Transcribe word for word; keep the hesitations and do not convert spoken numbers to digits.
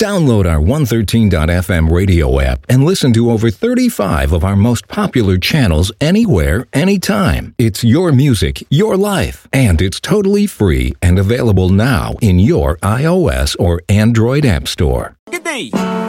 Download our one thirteen dot f m radio app and listen to over thirty-five of our most popular channels anywhere, anytime. It's your music, your life, and it's totally free and available now in your iOS or Android app store. Good day.